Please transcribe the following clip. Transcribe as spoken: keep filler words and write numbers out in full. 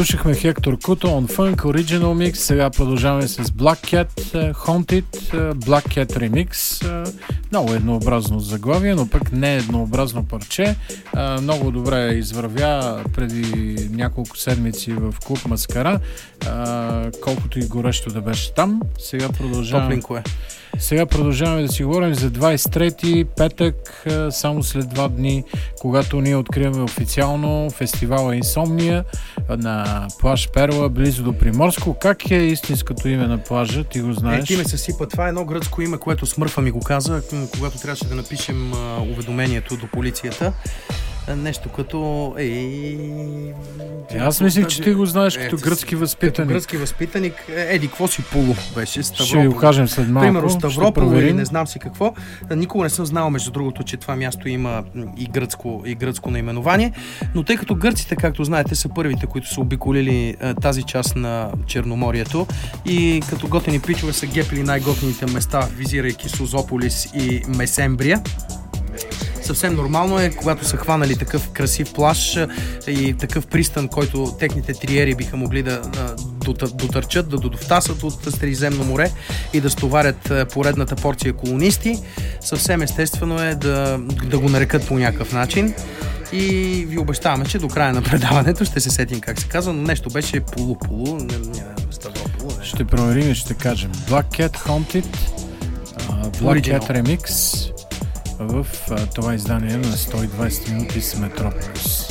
Слушахме Хектор Куто, On Funk, Original Mix. Сега продължаваме с Black Cat, uh, Haunted, uh, Black Cat Remix. Uh, много еднообразно заглавие, но пък не еднообразно парче. Uh, много добре извървя преди няколко седмици в клуб Маскара. Uh, колкото и горещо да беше там. Сега продължаваме. Топлинко е. Сега продължаваме да си говорим за двадесет и трети петък, само след два дни, когато ние откриваме официално фестивала Инсомния на плаж Перла, близо до Приморско. Как е истинското име на плажа? Ти го знаеш? Е, ти ме съсипа. Това е едно гръцко име, което Смърфа ми го каза, когато трябваше да напишем а, уведомението до полицията. Нещо като... Ей... Е, аз мислих, че ти го знаеш като е, гръцки възпитаник. Като гръцки възпитаник. Еди, какво си Пуло беше? Ставрополо. Ще ви го кажем след малко. Примерно Ставрополо или не знам си какво. Никога не съм знал, между другото, че това място има и гръцко, и гръцко наименование. Но тъй като гърците, както знаете, са първите, които са обиколили тази част на Черноморието и като готини пичове са гепили най-готините места, визирайки Созополис и Месембрия. Съвсем нормално е, когато са хванали такъв красив плаж и такъв пристан, който техните триери биха могли да дотърчат, да довтасат от Средиземно море и да стоварят поредната порция колонисти. Съвсем естествено е да, да го нарекат по някакъв начин. И ви обещаваме, че до края на предаването ще се сетим как се казва, но нещо беше полу-полу. Ставрополу. Ще проверим и ще кажем. Black Cat Haunted, uh, Black Cat Remix в uh, това издание на сто и двадесет минути с Метрополис.